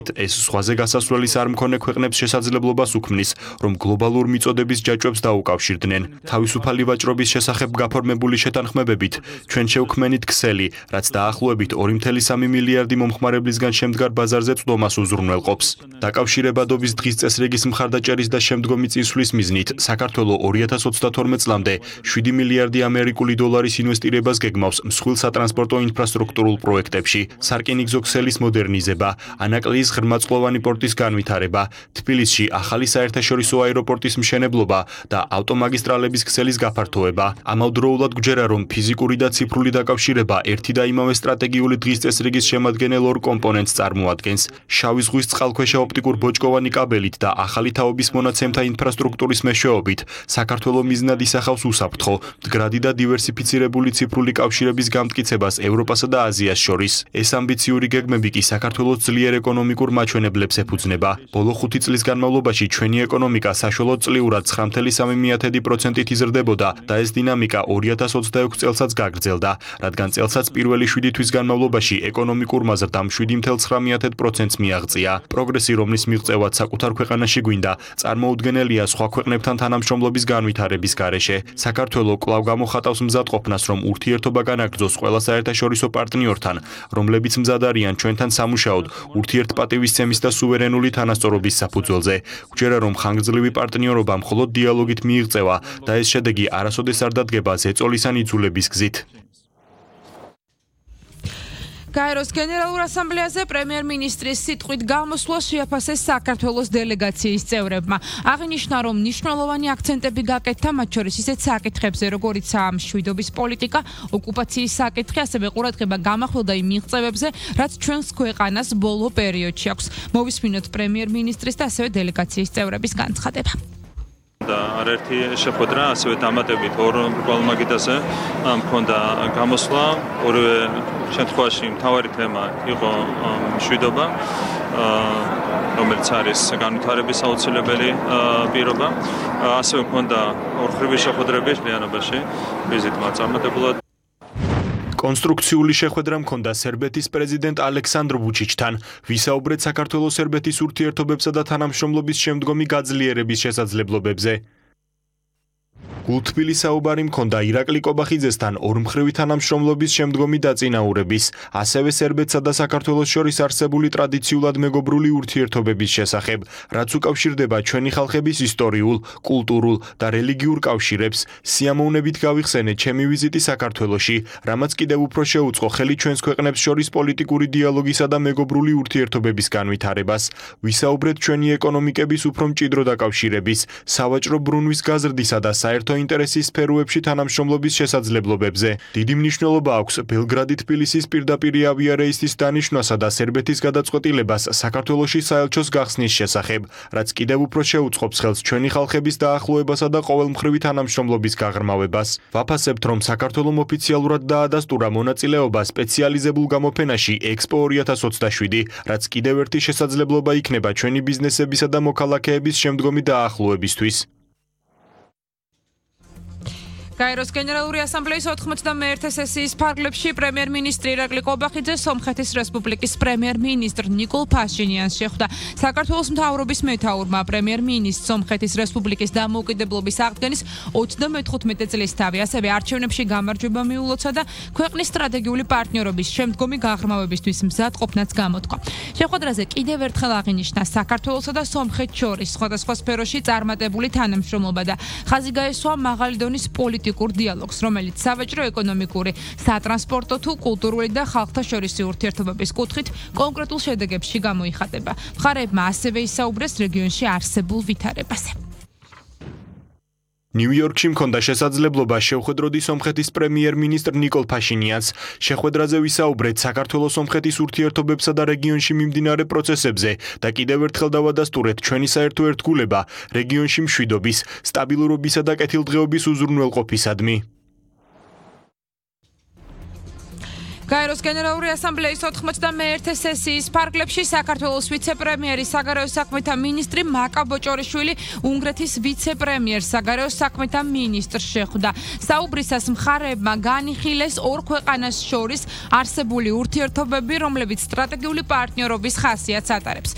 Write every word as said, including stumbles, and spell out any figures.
ეს სხვაზე გასასვლელის არ მქონე ქვეყნებს შესაძლებლობას უქმნის, რომ გლობალურ მიწოდების ჯაჭვებს დაუკავშირდნენ. თავისუფალი ვაჭრობის შესახებ გაფორმებული შეთანხმებებით ჩვენ შევქმნით ქსელი, რაც დაახლოებით ორი წუთი სამი მილიარდი მომხმარებლისგან შემდგარ ბაზარზე წვდომას უზრუნველყოფს. დაკავშირებადობის დღის წესრიგის მხარდაჭერის და შემდგომი წინსვლის მიზნით საქართველო ორი ათას ოცდათორმეტ წლამდე შვიდი მილიარდი ამერიკული დოლარის ინვესტირებას გეგმავს მსხვილ სატრანსპორტო ინფრასტრუქტურულ პროექტებში, სარკინიგზო ქსელის მოდერნიზება, ანაკლიის ღრმაწყლოვანი პორტის განვითარება, თბილისში ახალი საერთაშორისო აეროპორტის მშენებლობა და ავტომაგისტრალების ქსელის გაფართოება. ამავდროულად გვჯერა, რომ ფიზიკური და ციფრული დაკავშირება ერთი და იმავე სტრატეგიული დღის წესრიგის შემადგენელ ორ კომპონენტს წარმოადგენს. შავი ზღვის წყალქვეშა ოპტიკურ ბოჭკოვანი კაბელით და ახალი თაობის მონაცემთა ინფრასტრუქტურის მეშვეობით საქართველო მიზნად ისახავს უსაფრთხო, მდგრადი და დივერსიფიცირებული ციფრული კავშირების გამტკიცებას ევროპასა და აზიას შორის. ეს ამბიციური გეგმები კი საქართველოს ძლიერ ეკონომიკურ მაჩვენებლებს ეფუძნება. ბოლო ხუთი წლის განმავლობაში ჩვენი ეკონომიკა საშუალოდ წლიურად ცხრა წუთი სამი პროცენტით იზრდებოდა და ეს დინამიკა ორი ათას ოცდაექვსი წელსაც გაგრძელდა, რადგან წელსაც პირველი შვიდი თვის განმავლობაში ეკონომიკურმა ზრდამ შვიდი ცხრა პროცენტს მიაღწია. პროგრესი, რომლის მიღწევაც საკუთარ ქვეყანაში გვინდა, წარმოუდგენელია სხვა ქვეყნებთან თანამშრომლობის განვითარების გარეშე. საქართველო კვლავ გამოხატავს მზადყოფნას, რომ ურთიერთობა განაგრძოს ყველა საერთაშორისო პარტნიორთან, რომლებიც მზად არიან ჩვენთან სამუშაოდ ურთიერთპატივისცემის და სუვერენული თანასწორობის საფუძველზე. გვჯერა, რომ ხანგრძლივი პარტნიორობა მხოლოდ დიალოგით მიიღწევა და ეს შედეგი არასოდეს არ დადგება ზეწოლის ან იძულების გზით. გაეროს გენერალურ ასამბლეაზე პრემიერ-მინისტრის სიტყვით გამოსვლა შეაფასეს საქართველოს დელეგაციის წევრებმა. აღინიშნა, რომ მნიშვნელოვანი აქცენტები გაკეთდა, მათ შორის ისეთ საკითხებზე, როგორიცაა მშვიდობის პოლიტიკა, ოკუპაციის საკითხი, ასევე ყურადღება გამახვილდა იმ მიღწევებზე, რაც ჩვენს ქვეყანას ბოლო პერიოდში აქვს. მოვისმინოთ პრემიერ-მინისტრის და ასევე დელეგაციის წევრების განცხადება. და არაერთი შეხვედრა, ასევე დამატებით ორ პროგრამაზე მქონდა გამოსვლა. ორივე შემთხვევაში მთავარი თემა იყო მშვიდობა, რომელიც არის განვითარების აუცილებელი პირობა. ასევე მქონდა ორხრივი შეხვედრები realობაში ვიზიტმა წარმატებულად. კონსტრუქციული შეხვედრა მქონდა სერბეთის პრეზიდენტ ალექსანდრ ვუჩიჩთან, ვისაუბრეთ საქართველოს-სერბეთის ურთიერთობებსა და თანამშრომლობის შემდგომი გაძლიერების შესაძლებლობებზე. გულთბილი საუბარი მქონდა ირაკლი კობახიძესთან ორმხრივი თანამშრომლობის შემდგომი დაწინაურების, ასევე სერბეთსა და საქართველოს შორის არსებული ტრადიციულად მეგობრული ურთიერთობების შესახებ, რაც უკავშირდება ჩვენი ხალხების ისტორიულ, კულტურულ და რელიგიურ კავშირებს. სიამოვნებით გავიხსენეთ ჩემი ვიზიტი საქართველოში, რამაც კიდევ უფრო შეუწყო ხელი ჩვენს ქვეყნებს შორის პოლიტიკური დიალოგისა და მეგობრული ურთიერთობების განვითარებას. ვისაუბრეთ ჩვენი ეკონომიკების უფრო მჭიდრო დაკავშირების, სავაჭრო ბრუნვის გაზრდისა და საერთო ინტერესის სფეროებში თანამშრომლობის შესაძლებლობებზე. დიდი მნიშვნელობა აქვს ბელგრადი-თბილისის პირდაპირი ავიარეისის დანიშვნასა და სერბეთის გადაწყვეტილებას საქართველოში საელჩოს გახსნის შესახებ, რაც კიდევ უფრო შეუწყობს ხელს ჩვენი ხალხების დაახლოებასა და ყოველმხრივი თანამშრომლობის გაღრმავებას. ვაფასებთ, რომ საქართველომ ოფიციალურად დაადასტურა მონაწილეობა სპეციალიზებულ გამოფენაში ექსპო ორი ათას ოცდაშვიდი, რაც კიდევ ერთი შესაძლებლობა იქნება ჩვენი ბიზნესებისა და მოქალაქეების შემდგომი დაახლოებისთვის. გაეროს გენერალური ასამბლეის ოთხმოცდამეერთე სესიის ფარგლებში პრემიერ-მინისტრი ირაკლი კობახიძე სომხეთის რესპუბლიკის პრემიერ-მინისტრ ნიკოლ ფაშინიანს შეხვდა. საქართველოს მთავრობის მეთაურმა პრემიერ-მინისტრ სომხეთის რესპუბლიკის დამოუკიდებლობის აღდგენის ოცდამეთხუთმეტი წლის თავი, ასევე არჩევნებში გამარჯვება მიულოცა და ქვეყნის სტრატეგიული პარტნიორობის შემდგომი გაღრმავებისთვის მზადყოფნაც გამოთქვა. შეხვედრაზე კიდევ ერთხელ აღინიშნა საქართველოსა და სომხეთს შორის სხვადასხვა სფეროში წარმატებული თანამშრომლობა და ხაზი გაესვა მაღალი დონის პოლიტიკა დიალოგს, რომელიც სავაჭრო, ეკონომიკური, სატრანსპორტო თუ კულტურული და ხალხთა შორისი ურთიერთობების კუთხით კონკრეტულ შედეგებში გამოიხატება. მხარეებმა ასევე ისაუბრეს რეგიონში არსებულ ვითარებაზე. ნიუ-იორკში მქონდა შესაძლებლობა შევხვედროდი სომხეთის პრემიერ-მინისტრ ნიკოლ ფაშინიანს. შეხვედრაზე ვისაუბრეთ საქართველოს-სომხეთის ურთიერთობებსა და რეგიონში მიმდინარე პროცესებზე და კიდევ ერთხელ დავადასტურეთ ჩვენი საერთო ერთგულება რეგიონში მშვიდობის, სტაბილურობისა და კეთილდღეობის უზრუნველყოფისადმი. გაეროს გენერალური ასამბლეის ოთხმოცდამეერთე სესიის ფარგლებში საქართველოს ვიცე-პრემიერი საგარეო საქმეთა მინისტრი მაკა ბოჭორიშვილი უნგრეთის ვიცე-პრემიერს საგარეო საქმეთა მინისტრს შეხვდა. საუბრისას მხარეებმა განიხილეს ორ ქვეყანას შორის არსებული ურთიერთობები, რომლებიც სტრატეგიული პარტნიორობის ხასიათს ატარებს.